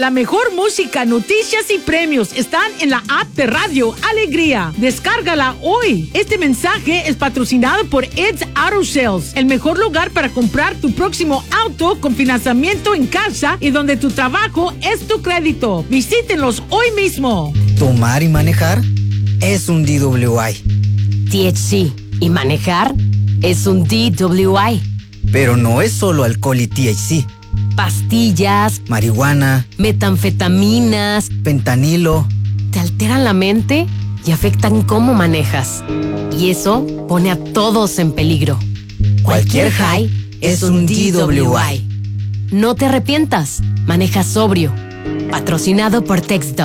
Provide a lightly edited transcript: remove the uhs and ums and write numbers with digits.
La mejor música, noticias y premios están en la app de Radio Alegría. Descárgala hoy. Este mensaje es patrocinado por Ed's Auto Sales, el mejor lugar para comprar tu próximo auto con financiamiento en casa y donde tu trabajo es tu crédito. Visítenlos hoy mismo. Tomar y manejar es un DWI. THC y manejar es un DWI. Pero no es solo alcohol y THC. Pastillas, marihuana, metanfetaminas, fentanilo. Te alteran la mente y afectan cómo manejas. Y eso pone a todos en peligro. Cualquier high es un DWI. No te arrepientas. Maneja sobrio. Patrocinado por TexDot.